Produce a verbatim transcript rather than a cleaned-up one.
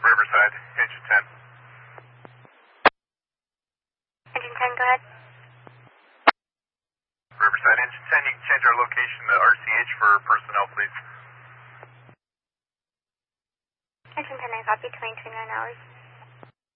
Riverside, engine ten. Engine ten, go ahead. Riverside, engine ten, you can change our location to R C H for personnel, please. Engine ten, I copy, twenty, twenty-nine hours.